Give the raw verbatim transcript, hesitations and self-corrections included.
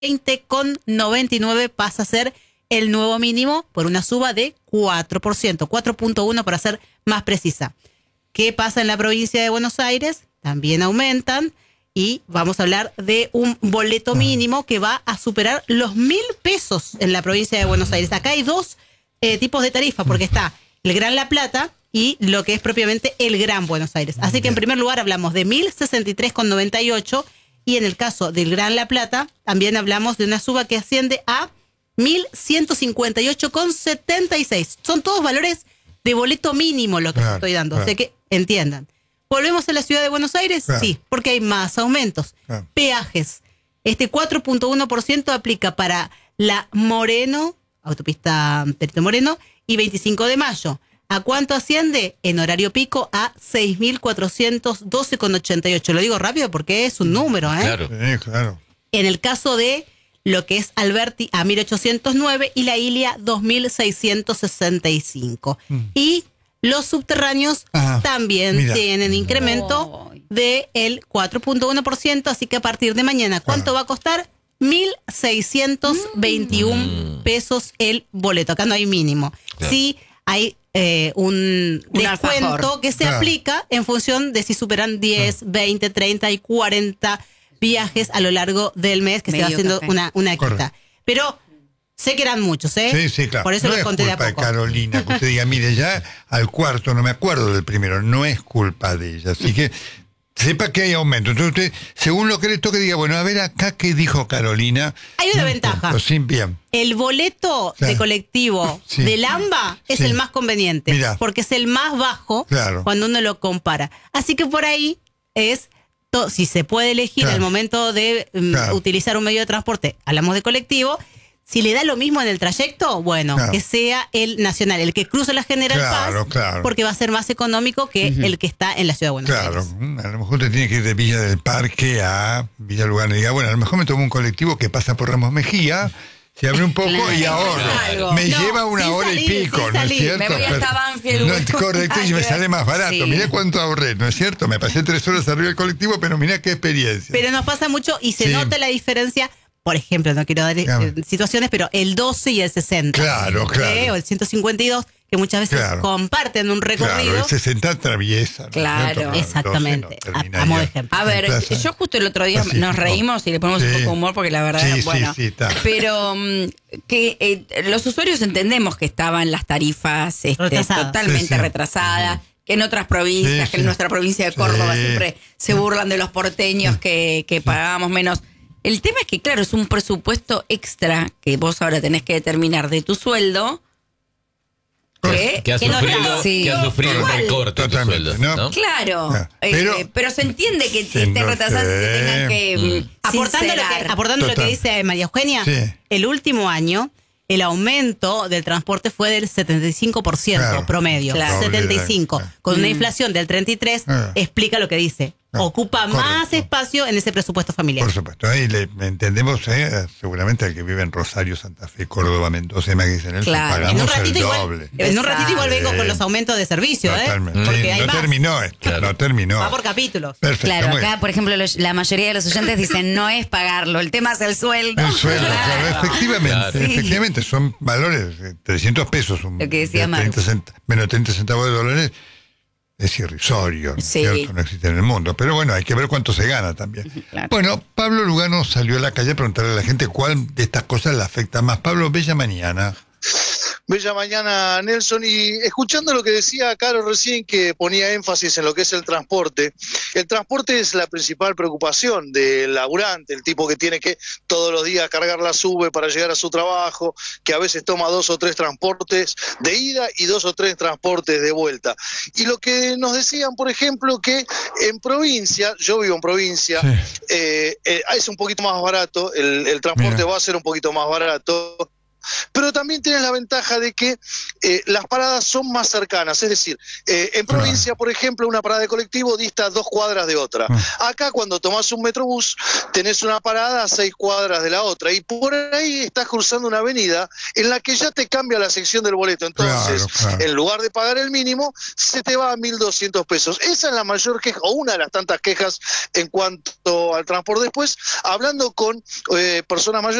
veinte con noventa y nueve pasa a ser el nuevo mínimo por una suba de cuatro por ciento, cuatro punto uno para ser más precisa. ¿Qué pasa en la provincia de Buenos Aires? También aumentan y vamos a hablar de un boleto mínimo que va a superar los mil pesos en la provincia de Buenos Aires. Acá hay dos eh, tipos de tarifa porque está el Gran La Plata y lo que es propiamente el Gran Buenos Aires. Así que en primer lugar hablamos de mil sesenta y tres con noventa y ocho y en el caso del Gran La Plata también hablamos de una suba que asciende a mil ciento cincuenta y ocho con setenta y seis. Son todos valores de boleto mínimo lo que Claro, estoy dando, claro. o sea que entiendan. ¿Volvemos a la ciudad de Buenos Aires? Claro. Sí, porque hay más aumentos. Claro. Peajes. Este cuatro punto uno por ciento aplica para la Moreno, autopista Perito Moreno, y veinticinco de mayo. ¿A cuánto asciende? En horario pico a seis mil cuatrocientos doce con ochenta y ocho. Lo digo rápido porque es un número, ¿eh? Claro. Sí, claro. En el caso de lo que es Alberti a mil ochocientos nueve y la Ilia dos mil seiscientos sesenta y cinco. Mm. Y los subterráneos Ajá, también mira. tienen incremento Oh. del cuatro punto uno por ciento, así que a partir de mañana, ¿cuánto Ah. va a costar? mil seiscientos veintiuno Mm. pesos el boleto. Acá no hay mínimo. Claro. Sí hay eh, un, Un descuento alfajor. que se Claro. aplica en función de si superan diez, veinte, treinta y cuarenta viajes a lo largo del mes que Medio se va haciendo café. una, una Correcto. quita. Pero sé que eran muchos, ¿eh? Sí, sí, claro. Por eso no los es conté de a culpa de poco. Carolina, que usted diga, mire, ya al cuarto, no me acuerdo del primero, no es culpa de ella. Así que sepa que hay aumento. Entonces usted, según lo que le toque, diga, bueno, a ver acá qué dijo Carolina. Hay una No ventaja. importa, sí, bien. El boleto Claro. de colectivo Sí. del AMBA es Sí. el más conveniente, Mirá. porque es el más bajo Claro. cuando uno lo compara. Así que por ahí es, to- si se puede elegir Claro. el momento de mm, Claro. utilizar un medio de transporte, hablamos de colectivo, si le da lo mismo en el trayecto, bueno, Claro. que sea el nacional, el que cruza la General Claro, Paz, claro. porque va a ser más económico que el que está en la ciudad de Buenos Claro, Aires. mm, a lo mejor usted tiene que ir de Villa del Parque a Villa Lugano y diga, bueno, a lo mejor me tomo un colectivo que pasa por Ramos Mejía, se abre un poco Claro. y ahorro. Claro. Me No, lleva una sin hora salir, y pico, sin ¿no es salir. cierto? Me voy hasta Pero- Banfield, No, bueno. correcto, y me sale más barato. Sí. Mirá cuánto ahorré, ¿no es cierto? Me pasé tres horas arriba del colectivo, pero mirá qué experiencia. Pero nos pasa mucho y se Sí. nota la diferencia. Por ejemplo, no quiero dar eh, Claro. situaciones, pero el doce y el sesenta. Claro, claro. ¿eh? O el ciento cincuenta y dos, que muchas veces Claro. comparten un recorrido. Claro, el sesenta atraviesa. ¿no es Claro. cierto? El Exactamente. doce no, termina A- a modo ahí de ejemplo. A ver, en Plaza yo justo el otro día Pacífico. nos reímos y le ponemos un Sí. poco de humor porque la verdad, Sí, sí, bueno, sí, está. pero mm, que eh, los usuarios entendemos que estaban las tarifas este, Retrasadas. totalmente Sí, sí. retrasadas, que en otras provincias, Sí, que sí. en nuestra provincia de Córdoba Sí. siempre se burlan de los porteños que, que pagábamos menos. El tema es que, claro, es un presupuesto extra que vos ahora tenés que determinar de tu sueldo. ¿Qué? Que ha Que no sufrido, está- Sí. que ha sufrido un Igual. recorte de tus Totalmente, sueldos, ¿no? ¿no? Claro, Ah, eh, pero- pero, se entiende que Sí, estén no retrasadas y que sé. tengan que Mm. mm, Aportando, lo sincerar. que, aportando lo que Total. dice María Eugenia, Sí. el último año el aumento del transporte fue del setenta y cinco por ciento Claro. promedio, Claro. setenta y cinco por ciento. Claro. Con una Mm. inflación del treinta y tres, Ah. explica lo que dice. Ah, Ocupa más correcto. espacio en ese presupuesto familiar. Por supuesto, ahí le entendemos, eh, seguramente al que vive en Rosario, Santa Fe, Córdoba, Mendoza y me dicen, Nelson, Claro. pagamos En un ratito el igual, doble. en un ratito igual vengo Sí. con los aumentos de servicio, ¿eh? Totalmente. Porque Sí, hay no más. terminó esto, Claro. no terminó. Va por capítulos. Perfecto, Claro, muy acá, bien. por ejemplo, los- la mayoría de los oyentes dicen no es pagarlo, el tema es el sueldo. El sueldo, claro, efectivamente, Claro. Sí. efectivamente, son valores, eh, trescientos pesos, un, Lo que decía de Maru. treinta cent- menos treinta centavos de dólares, es irrisorio, ¿no es Sí. cierto? No existe en el mundo, pero bueno, hay que ver cuánto se gana también. Claro. Bueno, Pablo Lugano salió a la calle a preguntarle a la gente cuál de estas cosas le afecta más. Pablo, bella mañana. Bella mañana, Nelson, y escuchando lo que decía Caro recién, que ponía énfasis en lo que es el transporte, el transporte es la principal preocupación del laburante, el tipo que tiene que todos los días cargar la sube para llegar a su trabajo, que a veces toma dos o tres transportes de ida y dos o tres transportes de vuelta. Y lo que nos decían, por ejemplo, que en provincia, yo vivo en provincia, Sí. eh, eh, es un poquito más barato, el, el transporte Mira. va a ser un poquito más barato, pero también tienes la ventaja de que eh, las paradas son más cercanas, es decir, eh, en provincia, por ejemplo, una parada de colectivo dista dos cuadras de otra. Acá, cuando tomás un metrobús, tenés una parada a seis cuadras de la otra, y por ahí estás cruzando una avenida en la que ya te cambia la sección del boleto. Entonces, claro, claro. en lugar de pagar el mínimo, se te va a mil doscientos pesos. Esa es la mayor queja, o una de las tantas quejas en cuanto al transporte. Después, hablando con eh, personas mayores,